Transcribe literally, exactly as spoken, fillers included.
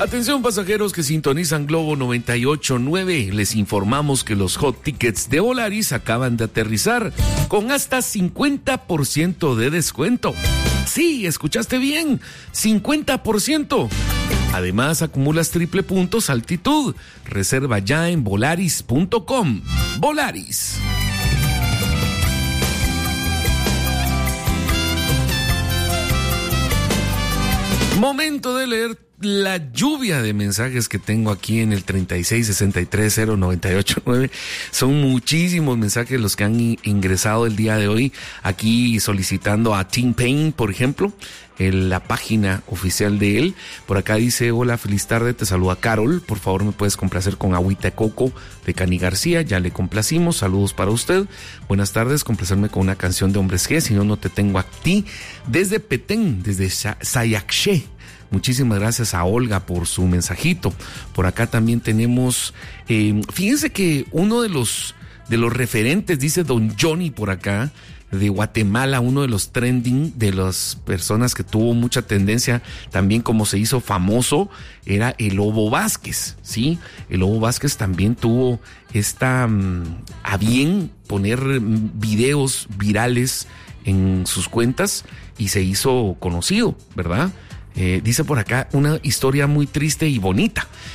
Atención pasajeros que sintonizan Globo noventa y ocho punto nueve, les informamos que los hot tickets de Volaris acaban de aterrizar con hasta cincuenta por ciento de descuento. Sí, escuchaste bien, cincuenta por ciento. Además, acumulas triple puntos altitud. Reserva ya en volaris punto com. Volaris. Momento de leer la lluvia de mensajes que tengo aquí en el treinta y seis sesenta y tres cero noventa y ocho nueve. Son muchísimos mensajes los que han ingresado el día de hoy aquí solicitando a Tim Payne, por ejemplo, en la página oficial de él. Por acá dice: hola, feliz tarde, te saluda Carol, por favor me puedes complacer con Agüita de Coco de Cani García. Ya le complacimos, saludos para usted. Buenas tardes, complacerme con una canción de Hombres G, si no, no te tengo a ti. Desde Petén, desde Sayaxé. Muchísimas gracias a Olga por su mensajito. Por acá también tenemos, eh, fíjense que uno de los, de los referentes, dice Don Johnny por acá, de Guatemala, uno de los trending, de las personas que tuvo mucha tendencia, también como se hizo famoso, era el Lobo Vázquez, ¿sí? El Lobo Vázquez también tuvo esta, um, a bien poner videos virales en sus cuentas y se hizo conocido, ¿verdad? Eh, dice por acá una historia muy triste y bonita.